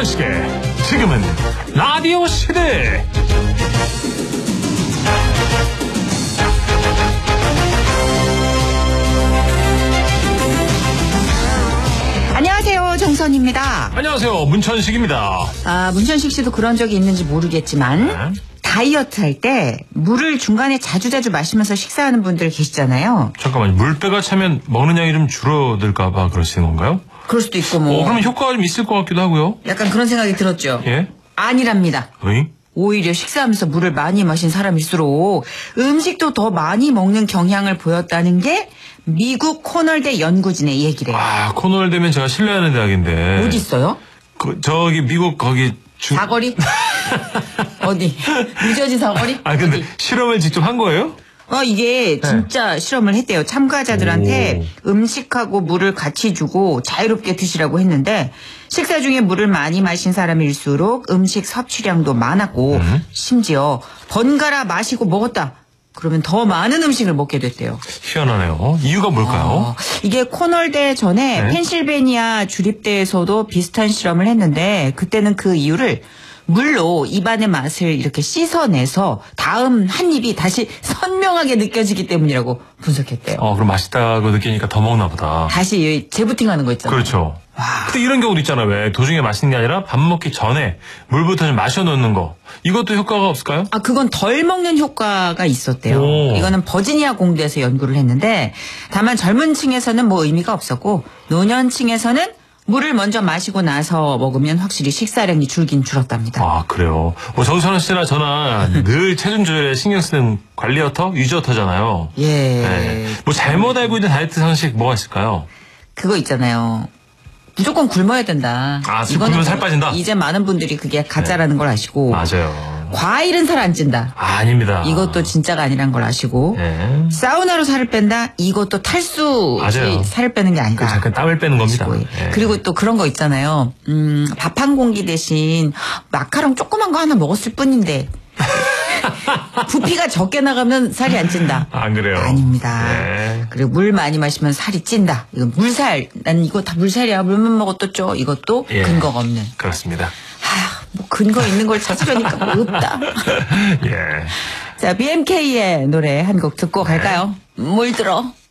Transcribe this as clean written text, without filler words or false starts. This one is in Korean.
문천식의 지금은 라디오 시대. 안녕하세요, 정선입니다. 안녕하세요, 문천식입니다. 문천식 씨도 그런 적이 있는지 모르겠지만 다이어트 할 때 물을 중간에 자주자주 마시면서 식사하는 분들 계시잖아요. 잠깐만요. 물배가 차면 먹는 양이 좀 줄어들까봐 그러시는 건가요? 그럴 수도 있고 그러면 효과가 좀 있을 것 같기도 하고요. 약간 그런 생각이 들었죠. 예? 아니랍니다. 어이? 오히려 식사하면서 물을 많이 마신 사람일수록 음식도 더 많이 먹는 경향을 보였다는 게 미국 코널대 연구진의 얘기래요. 코널 되면 제가 신뢰하는 대학인데. 어디 있어요? 저기 미국 거기 사거리? 어디? 뉴저지 사거리? 근데 어디? 실험을 직접 한 거예요? 이게 진짜 실험을 했대요. 참가자들한테 음식하고 물을 같이 주고 자유롭게 드시라고 했는데 식사 중에 물을 많이 마신 사람일수록 음식 섭취량도 많았고 심지어 번갈아 마시고 먹었다. 그러면 더 많은 음식을 먹게 됐대요. 희한하네요. 이유가 뭘까요? 이게 코널대 전에 네? 펜실베니아 주립대에서도 비슷한 실험을 했는데 그때는 그 이유를 물로 입안의 맛을 이렇게 씻어내서 다음 한 입이 다시 선명하게 느껴지기 때문이라고 분석했대요. 그럼 맛있다고 느끼니까 더 먹나 보다. 다시 재부팅하는 거 있잖아요. 그렇죠. 근데 이런 경우도 있잖아요. 왜 도중에 마시는 게 아니라 밥 먹기 전에 물부터 좀 마셔 놓는 거. 이것도 효과가 없을까요? 그건 덜 먹는 효과가 있었대요. 이거는 버지니아 공대에서 연구를 했는데 다만 젊은 층에서는 뭐 의미가 없었고 노년층에서는 물을 먼저 마시고 나서 먹으면 확실히 식사량이 줄긴 줄었답니다. 그래요. 정선우 씨나 저나 늘 체중 조절에 신경 쓰는 관리어터, 유지어터잖아요. 예. 네. 잘못 알고 있는 다이어트 상식 뭐가 있을까요? 그거 있잖아요. 무조건 굶어야 된다. 굶으면 살 빠진다? 이제 많은 분들이 그게 가짜라는 걸 아시고. 맞아요. 과일은 살 안 찐다. 아닙니다. 이것도 진짜가 아니란 걸 아시고. 네. 사우나로 살을 뺀다. 이것도 탈수 없이 살을 빼는 게 아니다. 잠깐 땀을 빼는 겁니다. 네. 그리고 또 그런 거 있잖아요. 밥 한 공기 대신 마카롱 조그만 거 하나 먹었을 뿐인데. 부피가 적게 나가면 살이 안 찐다. 안 그래요? 아닙니다. 네. 그리고 물 많이 마시면 살이 찐다. 이거 물살. 난 이거 다 물살이야. 물만 먹어도 쪄. 이것도 근거가 없는. 그렇습니다. 근거 있는 걸 찾으려니까 없다. 예. 자, BMK의 노래 한 곡 듣고 갈까요? 물 들어.